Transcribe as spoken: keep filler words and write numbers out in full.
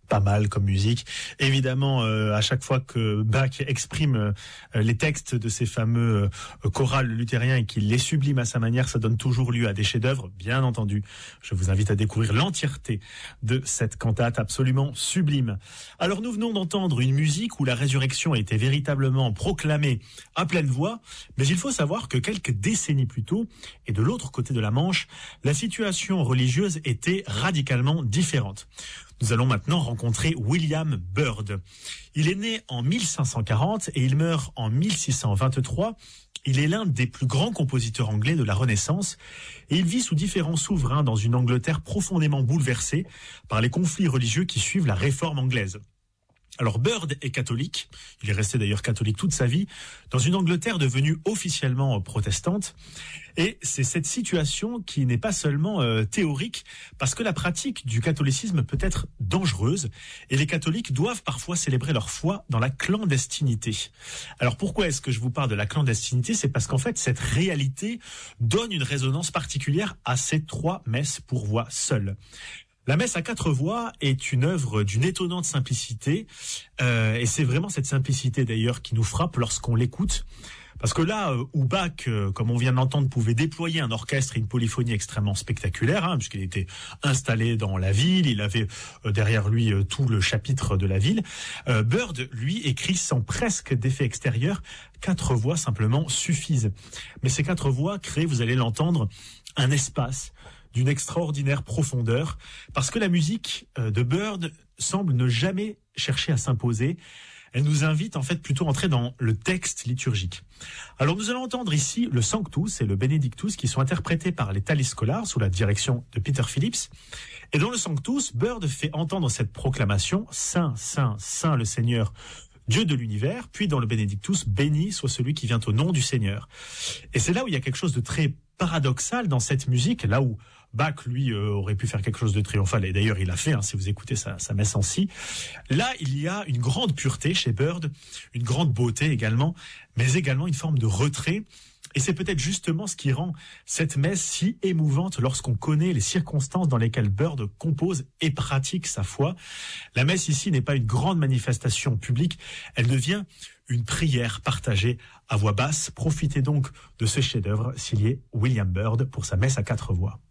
pas mal comme musique. Évidemment, euh, à chaque fois que Bach exprime euh, les textes de ces fameux euh, chorales luthériens et qu'il les sublime à sa manière, ça donne toujours lieu à des chefs-d'œuvre. Bien entendu, je vous invite à découvrir l'entièreté de cette cantate absolument sublime. Alors nous venons d'entendre une musique où la résurrection a été véritablement proclamée à pleine voix, mais il faut savoir que quelques décennies plus tôt, et de l'autre côté de la Manche, la situation religieuse était radicalement différente. Nous allons maintenant rencontrer William Byrd. Il est né en mille cinq cent quarante et il meurt en mille six cent vingt-trois. Il est l'un des plus grands compositeurs anglais de la Renaissance et il vit sous différents souverains dans une Angleterre profondément bouleversée par les conflits religieux qui suivent la réforme anglaise. Alors Byrd est catholique, il est resté d'ailleurs catholique toute sa vie, dans une Angleterre devenue officiellement protestante. Et c'est cette situation qui n'est pas seulement euh, théorique, parce que la pratique du catholicisme peut être dangereuse, et les catholiques doivent parfois célébrer leur foi dans la clandestinité. Alors pourquoi est-ce que je vous parle de la clandestinité ? C'est parce qu'en fait, cette réalité donne une résonance particulière à ces trois messes pour voix seule. La messe à quatre voix est une œuvre d'une étonnante simplicité, euh, et c'est vraiment cette simplicité d'ailleurs qui nous frappe lorsqu'on l'écoute. Parce que là où Bach, euh, comme on vient de l'entendre, pouvait déployer un orchestre et une polyphonie extrêmement spectaculaire, hein, puisqu'il était installé dans la ville, il avait euh, derrière lui euh, tout le chapitre de la ville, euh, Byrd, lui, écrit sans presque d'effet extérieur, quatre voix simplement suffisent. Mais ces quatre voix créent, vous allez l'entendre, un espace d'une extraordinaire profondeur, parce que la musique de Byrd semble ne jamais chercher à s'imposer. Elle nous invite en fait plutôt à entrer dans le texte liturgique. Alors nous allons entendre ici le Sanctus et le Benedictus qui sont interprétés par les Thalis Scholars sous la direction de Peter Phillips. Et dans le Sanctus, Byrd fait entendre cette proclamation « Saint, Saint, Saint le Seigneur ». Dieu de l'univers, puis dans le Benedictus, béni soit celui qui vient au nom du Seigneur. Et c'est là où il y a quelque chose de très paradoxal dans cette musique, là où Bach, lui, euh, aurait pu faire quelque chose de triomphal, et d'ailleurs il l'a fait, hein, si vous écoutez sa, sa messe en si. Là, il y a une grande pureté chez Byrd, une grande beauté également, mais également une forme de retrait. Et c'est peut-être justement ce qui rend cette messe si émouvante lorsqu'on connaît les circonstances dans lesquelles Byrd compose et pratique sa foi. La messe ici n'est pas une grande manifestation publique, elle devient une prière partagée à voix basse. Profitez donc de ce chef-d'œuvre signé William Byrd pour sa messe à quatre voix.